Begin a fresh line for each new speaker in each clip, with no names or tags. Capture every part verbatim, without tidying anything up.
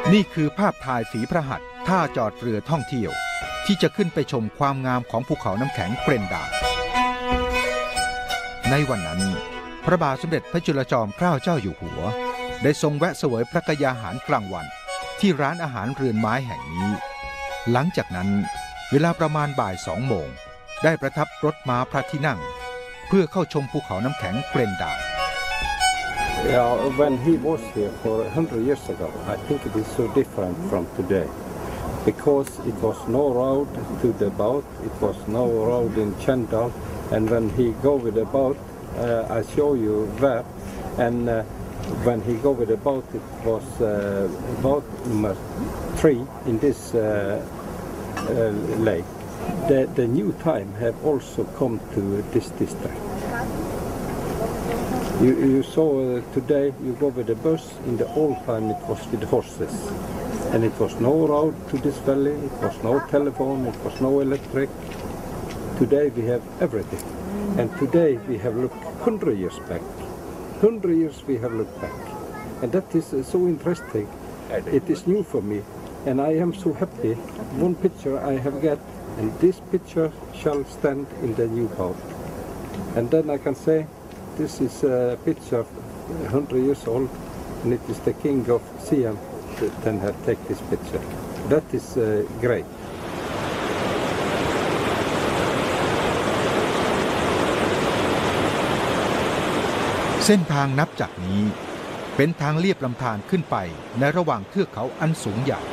นี่คือภาพถ่ายฝีพระหัตถ์ท่าจอดเรือท่องเที่ยวที่จะขึ้นไปชมความงามของภูเขาน้ำแข็งเกรนดาในวันนั้นพระบาทสมเด็จพระจุลจอมเกล้าเจ้าอยู่หัวได้ทรงแวะเสวยพระกยาหารกลางวันที่ร้านอาหารเรือนไม้แห่งนี้หลังจากนั้นเวลาประมาณบ่ายสองโมงได้ประทับรถม้าพระที่นั่งเพื่อเข้าชมภูเขาน้ำแข็งเกรนดา
Yeah, when he was here for a hundred years ago, I think it is so different from today, because it was no road to the boat, it was no road in Chendal, and when he go with the boat, uh, I show you where, and uh, when he go with the boat, it was uh, boat number three in this uh, uh, lake. The, the new time have also come to this district. You, you saw uh, today, you go with the bus, in the old time it was with horses. And it was no road to this valley, it was no telephone, it was no electric. Today we have everything. And today we have looked hundred years back. Hundred years we have looked back. And that is uh, so interesting. It is new for me. And I am so happy. One picture I have got, and this picture shall stand in the new boat. And then I can say, this is a picture one hundred years old, and it is the king of Siam that then have take this picture. That is uh, great.
เส้นทางนับจากนี้เป็นทางเลียบลำธารขึ้นไปในระหว่างเทือกเขาอันสูงใหญ่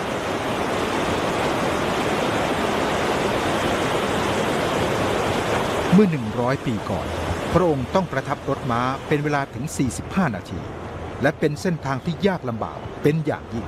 เมื่อหนึ่งร้อยปีก่อนพระองค์ต้องประทับรถม้าเป็นเวลาถึงสี่สิบห้านาทีและเป็นเส้นทางที่ยากลำบากเป็นอย่างยิ่ง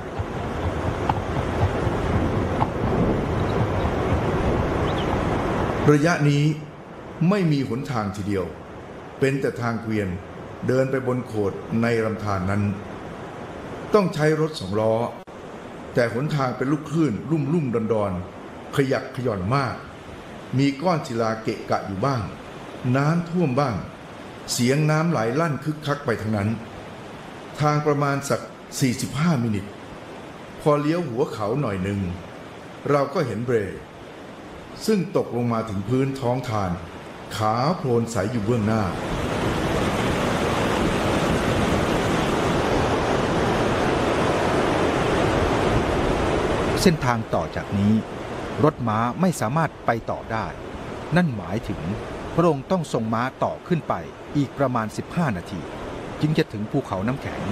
ระยะนี้ไม่มีหนทางทีเดียวเป็นแต่ทางเกวียนเดินไปบนโขดในลำธารนั้นต้องใช้รถสองล้อแต่หนทางเป็นลูกคลื่นลุ่มลุ่มดอนดอนขยักขย่อนมากมีก้อนศิลาเกะกะอยู่บ้างน้ำท่วมบ้างเสียงน้ำไหลลั่นคึกคักไปทั้งนั้นทางประมาณสักสี่สิบห้ามินิพอเลี้ยวหัวเขาหน่อยหนึ่งเราก็เห็นเบรซึ่งตกลงมาถึงพื้นท้องทานขาโพลนใสอยู่เบื้องหน้า
เส้นทางต่อจากนี้รถม้าไม่สามารถไปต่อได้นั่นหมายถึงพระองค์ต้องส่งม้าต่อขึ้นไปอีกประมาณสิบห้านาทีจึงจะถึงภูเขาน้ำแข็ง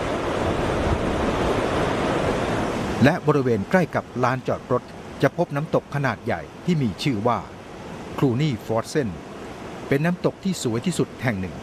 และบริเวณใกล้กับลานจอดรถจะพบน้ำตกขนาดใหญ่ที่มีชื่อว่าครูนี่ฟอร์เซนเป็นน้ำตกที่สวยที่สุดแห่งหนึ่ง